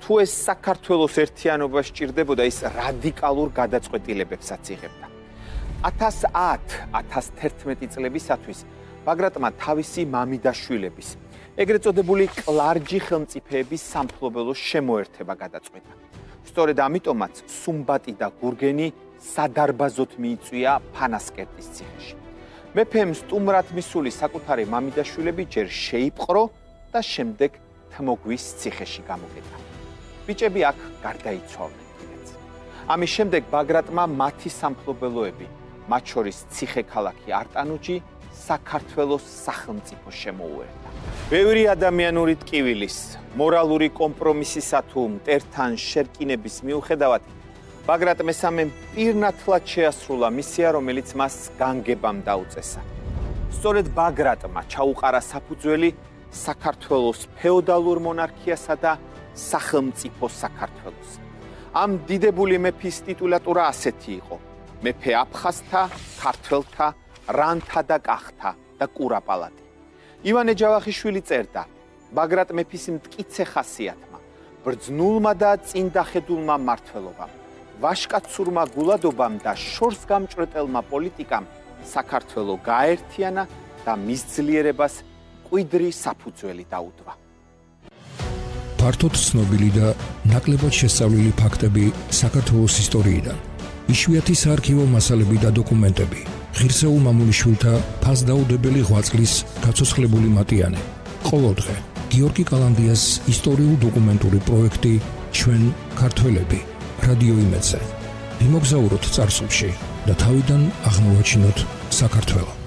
თუ ეს საქართველოს ერთიანობა სჭირდებოდა, ის რადიკალურ გადაწყვეტილებებსაც იღებდა. 1010-1011 წლებისათვის ბაგრატმა თავისი მამიდაშვილების, ეგრეთ წოდებული კლარჯი ხელმწიფეების სამფლობელოს შემოერთება გადაწყვეტა. სწორედ ამიტომაც სუმბატი და გურგენი სადარბაზოდ მიიწვია ფანასკერტის ციხეში. მეფემ სტუმრად მისული საკუთარი მამიდაშვილები ჯერ შეიპყრო და შემდეგ თმოგვის ციხეში გამოკეტა. ბიჭები აქ გარდაიცვალნენ კიდეც. ამის შემდეგ ბაგრატმა მათი სამფლობელოები, მათ შორის ციხე-ქალაქი არტანუჯი, საქართველოს სახელმწიფო შემოუერთა. ბევრი ადამიანური ტკივილის, მორალური კომპრომისისა თუ მტერთან შერკინების მიუხედავად, ბაგრატ მესამემ პირნათლად შეასრულა მისია, რომელიც მას განგებამ დაუწესა. სწორედ ბაგრატმა ჩაუყარა საფუძველი საქართველოს ფეოდალურ მონარქიასა და სახელმწიფო საქართველოს. ამ დიდებული მეფის ტიტულატურა ასეთი იყო: მეფე აფხაზთა, ქართველთა, რანთა და კახთა და კურაპალატი. ივანე ჯავახიშვილი წერდა: ბაგრატ მეფის მტკიცე ხასიათმა, ბრძნულმა და წინდახედულმა მმართველობამ, ვაშკაცურმა გულადობამ და შორს გამჭრეტელმა პოლიტიკამ საქართველო გააერთიანა და მის ძლიერებას მკვიდრი საფუძველი დაუდვა. ფართოდ ცნობილი და ნაკლებად შესწავლილი ფაქტები საქართველოს ისტორიიდან, იშვიათი საარქივო მასალები და დოკუმენტები, ღირსეულ მამულიშვილთა ფასდაუდებელი ღვაწლის გაცოცხლებული მატიანე. ყოველდღე გიორგი კალანდიას ისტორიულ-დოკუმენტური პროექტი ჩვენ ქართველები რადიო იმედზე. ვიმოგზაუროთ წარსულში და თავიდან აღმოვაჩინოთ საქართველო.